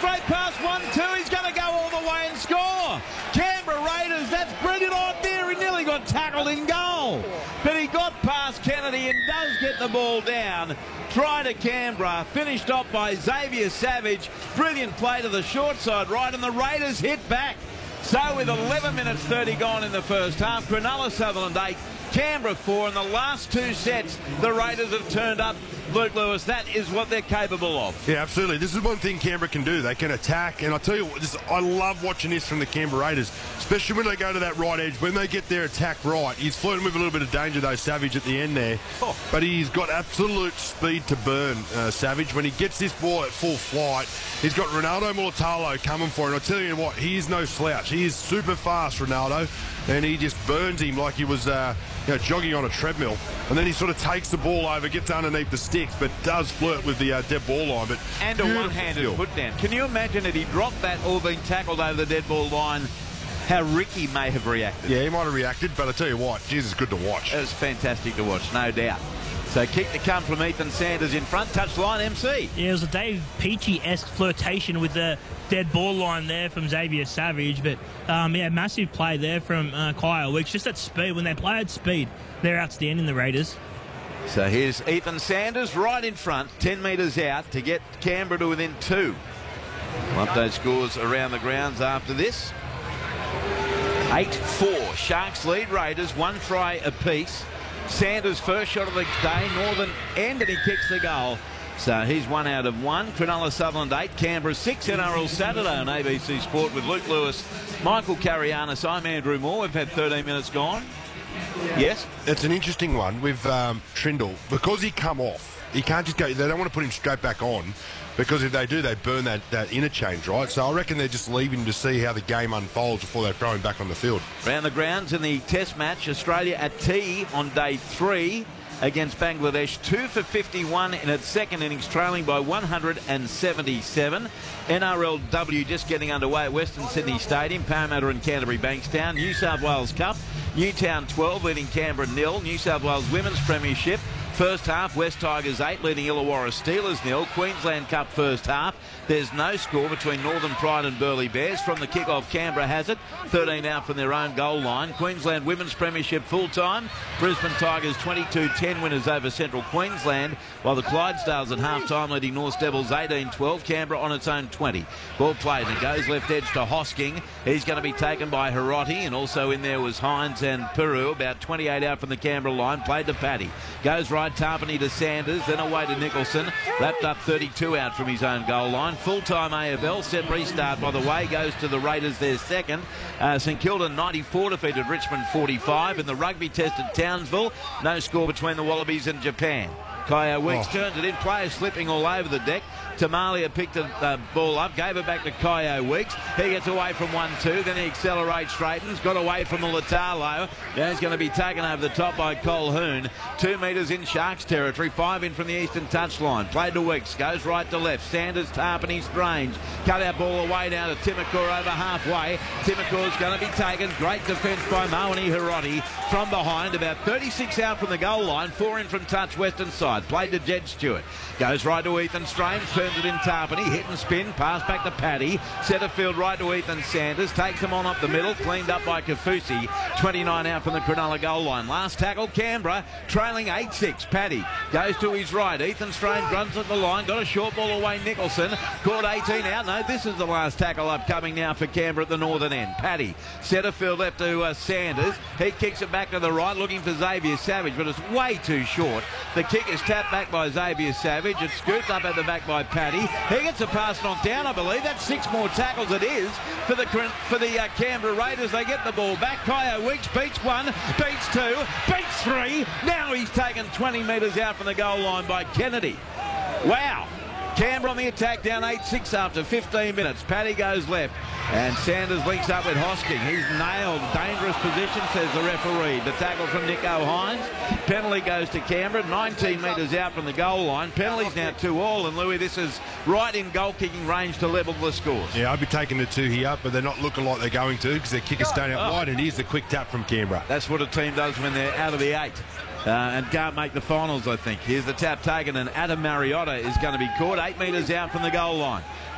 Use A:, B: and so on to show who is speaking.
A: straight past 1-2. He's going to go all the way and score. Canberra Raiders, that's brilliant. Oh dear, he nearly got tackled in goal. But he got past Kennedy and does get the ball down. Try to Canberra, finished off by Xavier Savage. Brilliant play to the short side right, and the Raiders hit back. So with 11 minutes 30 gone in the first half, Cronulla Sutherland 8, Canberra 4. In the last two sets, the Raiders have turned up. Luke Lewis, that is what they're capable of.
B: Yeah, absolutely. This is one thing Canberra can do. They can attack, and I tell you what, I love watching this from the Canberra Raiders, especially when they go to that right edge. When they get their attack right, he's flirting with a little bit of danger, though, Savage, at the end there. Oh. But he's got absolute speed to burn, Savage. When he gets this ball at full flight, he's got Ronaldo Mulatalo coming for him. I tell you what, he is no slouch. He is super fast, Ronaldo, and he just burns him like he was jogging on a treadmill. And then he sort of takes the ball over, gets underneath the sticks, but does flirt with the dead ball line. But
A: and a one-handed put down. Can you imagine if he dropped that or been tackled over the dead ball line, how Ricky may have reacted?
B: Yeah, he might have reacted, but I tell you what, Jesus, good to watch.
A: It was fantastic to watch, no doubt. So kick to come from Ethan Sanders in front, touchline MC.
C: Yeah, it was a Dave Peachy-esque flirtation with the dead ball line there from Xavier Savage, but massive play there from Kyle Weeks. Just at speed, when they play at speed, they're outstanding, the Raiders.
A: So here's Ethan Sanders right in front, 10 metres out to get Canberra to within 2. We'll update scores around the grounds after this. 8-4, Sharks lead Raiders, 1 try apiece. Sanders' first shot of the day, northern end, and he kicks the goal. So he's 1 out of 1. Cronulla Sutherland 8, Canberra 6. NRL Saturday on ABC Sport with Luke Lewis, Michael Carianis. I'm Andrew Moore. We've had 13 minutes gone. Yes?
B: It's an interesting one with Trindle. Because he come off, he can't just go, they don't want to put him straight back on, because if they do, they burn that interchange, right? So I reckon they're just leaving him to see how the game unfolds before they throw him back on the field.
A: Round the grounds in the Test match, Australia at tea on day 3 against Bangladesh, 2 for 51 in its second innings, trailing by 177. NRLW just getting underway at Western Sydney Stadium, Parramatta and Canterbury Bankstown. New South Wales Cup, Newtown 12 leading Canberra 0. New South Wales Women's Premiership, first half, West Tigers 8 leading Illawarra Steelers 0. Queensland Cup first half, there's no score between Northern Pride and Burleigh Bears. From the kick-off, Canberra has it, 13 out from their own goal line. Queensland Women's Premiership full-time, Brisbane Tigers 22-10 winners over Central Queensland, while the Clydesdales at half-time leading North Devils 18-12, Canberra on its own 20. Ball played and it goes left edge to Hosking. He's going to be taken by Hiroti, and also in there was Hines and Peru, about 28 out from the Canberra line, played to Paddy. Goes right, Tarpany to Sanders, then away to Nicholson, lapped up 32 out from his own goal line. Full-time AFL, set restart by the way, goes to the Raiders, their second. St Kilda 94 defeated Richmond 45. In the rugby test at Townsville, no score between the Wallabies and Japan. Kyo Weeks turns it in, players slipping all over the deck. Tamalia picked the ball up, gave it back to Kyo Weeks. He gets away from 1-2, then he accelerates, straightens, got away from Mulatalo. Now he's going to be taken over the top by Colhoun. 2 metres in Sharks territory, 5 in from the eastern touchline. Played to Weeks, goes right to left. Sanders, Tarpany, Strange. Cut out ball away now to Timokor over halfway. Timokor's going to be taken. Great defence by Moani Hiroti from behind, about 36 out from the goal line. 4 in from touch, western side. Played to Jed Stewart. Goes right to Ethan Strange, turns it in Tarpany, hit and spin, pass back to Paddy. Centre field right to Ethan Sanders, takes him on up the middle, cleaned up by Kafusi. 29 out from the Cronulla goal line. Last tackle, Canberra, trailing 8-6. Paddy goes to his right. Ethan Strange runs at the line, got a short ball away, Nicholson. Caught 18 out. No, this is the last tackle upcoming now for Canberra at the northern end. Paddy, centre field left to Sanders. He kicks it back to the right, looking for Xavier Savage, but it's way too short. The kick is tapped back by Xavier Savage. It's scooped up at the back by Paddy. He gets a pass knocked down, I believe. That's 6 more tackles it is for the Canberra Raiders. They get the ball back. Kyo Weeks beats 1, beats 2, beats 3. Now he's taken 20 metres out from the goal line by Kennedy. Wow. Canberra on the attack, down 8-6 after 15 minutes. Paddy goes left, and Sanders links up with Hosking. He's nailed. Dangerous position, says the referee. The tackle from Nico Hines. Penalty goes to Canberra, 19 metres out from the goal line. Penalties now 2-all, and Louis, this is right in goal-kicking range to level the scores.
B: Yeah, I'd be taking the 2 here, but they're not looking like they're going to, because their kicker's staying out wide, and here's the quick tap from Canberra.
A: That's what a team does when they're out of the 8. And can't make the finals, I think. Here's the tap taken, and Adam Mariota is going to be caught 8 metres out from the goal line.